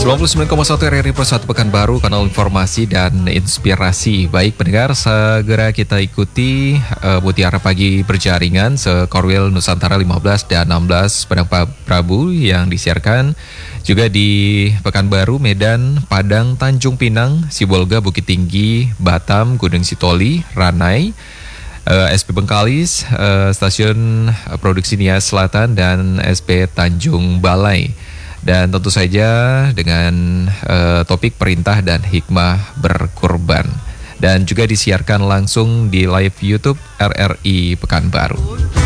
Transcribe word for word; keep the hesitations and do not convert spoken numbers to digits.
sembilan puluh sembilan koma satu R R I Persatu Pekanbaru, kanal informasi dan inspirasi. Baik pendengar, segera kita ikuti uh, Mutiara Pagi Berjaringan Sekorwil Nusantara lima belas dan enam belas Padang Prabu yang disiarkan juga di Pekanbaru, Medan, Padang, Tanjung Pinang, Sibolga, Bukit Tinggi, Batam, Gunung Sitoli, Ranai, uh, S P Bengkalis, uh, Stasiun Produksi Nias Selatan, dan S P Tanjung Balai. Dan tentu saja dengan uh, topik perintah dan hikmah berkurban. Dan juga disiarkan langsung di live YouTube R R I Pekanbaru.